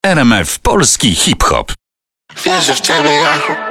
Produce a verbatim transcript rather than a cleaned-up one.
R M F Polski Hip-Hop. Wierzę w ciebie, Jachu.